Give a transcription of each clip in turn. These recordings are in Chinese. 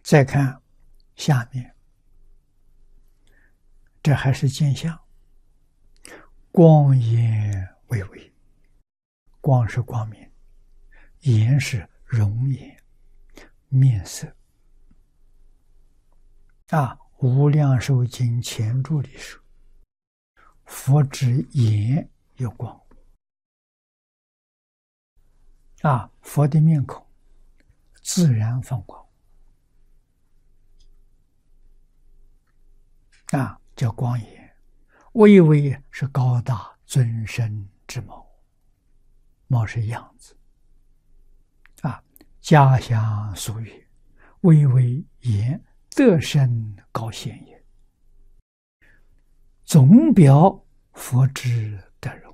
再看下面，这还是见相，光颜巍巍，光是光明，颜是容颜，面色。无量寿经前注里说，佛之颜有光。佛的面孔自然放光，叫光颜。巍巍是高大尊神之貌，貌是样子。家乡俗语，巍巍颜得生高显也，总表佛之德容。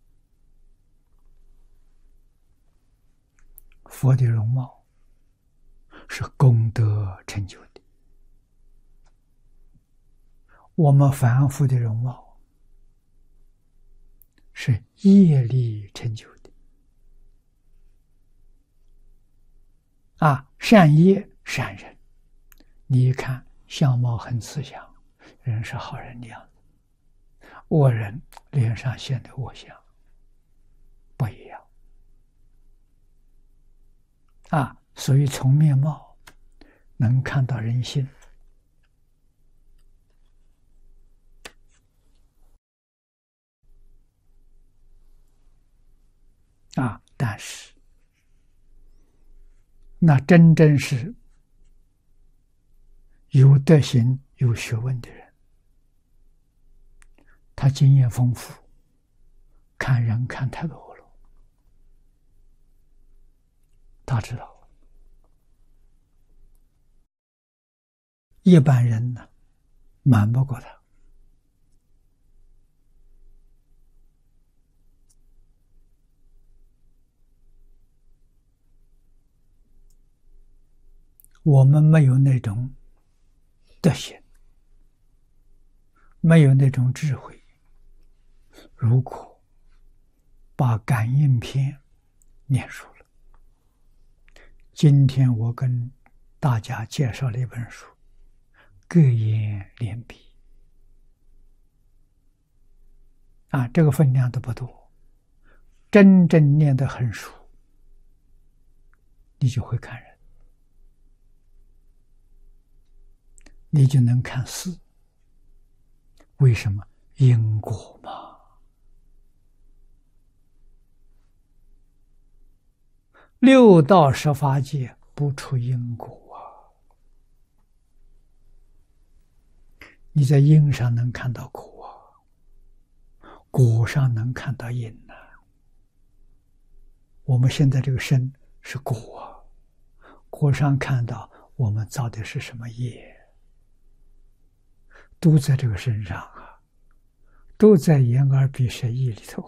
佛的容貌是功德成就的，我们凡夫的容貌是业力成就的。善业善人，你一看相貌很慈祥，人是好人的样子；恶人脸上显得恶相，不一样。所以从面貌能看到人心。但是那真正是有德行、有学问的人，他经验丰富，看人看太多了，他知道。一般人呢，瞒不过他。我们没有那种德行，没有那种智慧。如果把感应篇念熟了，今天我跟大家介绍了一本书，各言连笔。这个分量都不多，真正念得很熟，你就会看人，你就能看事。为什么？因果嘛。六道十法界不出因果你在因上能看到果果上能看到因我们现在这个身是果果上看到我们造的是什么业，都在这个身上都在眼耳鼻舌意里头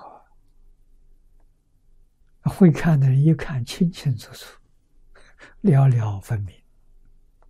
会看的人一看清清楚楚，了了分明。